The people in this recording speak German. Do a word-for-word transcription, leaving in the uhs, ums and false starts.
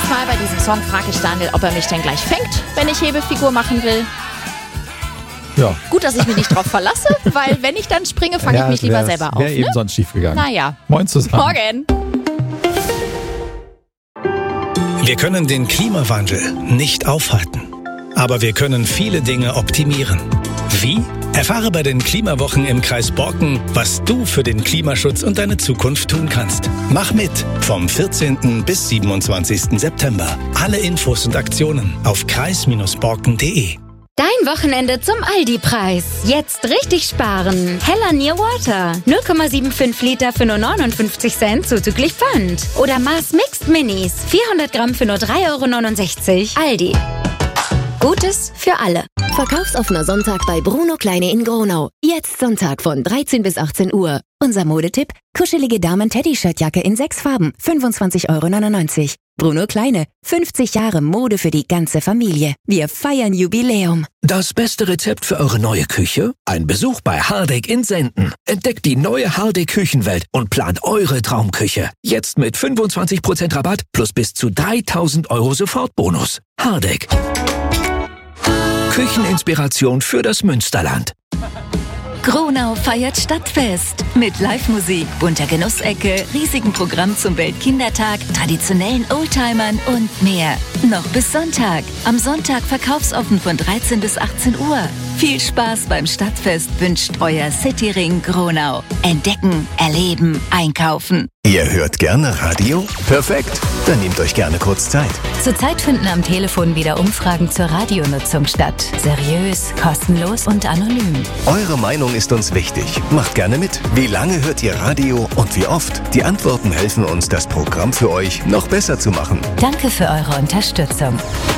Mal bei diesem Song frage ich Daniel, ob er mich denn gleich fängt, wenn ich Hebefigur machen will. Ja. Gut, dass ich mich nicht drauf verlasse, weil wenn ich dann springe, fange ja, ich mich lieber selber auf. Wäre eben Ne? sonst schief gegangen. Naja. Moin zusammen. Morgen. Wir können den Klimawandel nicht aufhalten, aber wir können viele Dinge optimieren. Wie? Erfahre bei den Klimawochen im Kreis Borken, was du für den Klimaschutz und deine Zukunft tun kannst. Mach mit vom vierzehnten bis siebenundzwanzigsten September. Alle Infos und Aktionen auf kreis Bindestrich borken punkt de. Dein Wochenende zum Aldi-Preis. Jetzt richtig sparen. Hella Near Water. null Komma fünfundsiebzig Liter für nur neunundfünfzig Cent zuzüglich Pfand. Oder Mars Mixed Minis. vierhundert Gramm für nur drei Euro neunundsechzig. Aldi. Gutes für alle. Verkaufsoffener Sonntag bei Bruno Kleine in Gronau. Jetzt Sonntag von dreizehn bis achtzehn Uhr. Unser Modetipp: kuschelige Damen-Teddy-Shirtjacke in sechs Farben, fünfundzwanzig Euro neunundneunzig. Bruno Kleine, fünfzig Jahre Mode für die ganze Familie. Wir feiern Jubiläum. Das beste Rezept für eure neue Küche? Ein Besuch bei Hardegg in Senden. Entdeckt die neue Hardegg Küchenwelt und plant eure Traumküche. Jetzt mit fünfundzwanzig Prozent Rabatt plus bis zu dreitausend Euro Sofortbonus. Hardegg. Kücheninspiration für das Münsterland. Gronau feiert Stadtfest mit Live-Musik, bunter Genussecke, riesigem Programm zum Weltkindertag, traditionellen Oldtimern und mehr. Noch bis Sonntag. Am Sonntag verkaufsoffen von dreizehn bis achtzehn Uhr. Viel Spaß beim Stadtfest wünscht euer Cityring Gronau. Entdecken, erleben, einkaufen. Ihr hört gerne Radio? Perfekt. Dann nehmt euch gerne kurz Zeit. Zurzeit finden am Telefon wieder Umfragen zur Radionutzung statt. Seriös, kostenlos und anonym. Eure Meinung ist uns wichtig. Macht gerne mit. Wie lange hört ihr Radio und wie oft? Die Antworten helfen uns, das Programm für euch noch besser zu machen. Danke für eure Unterstützung.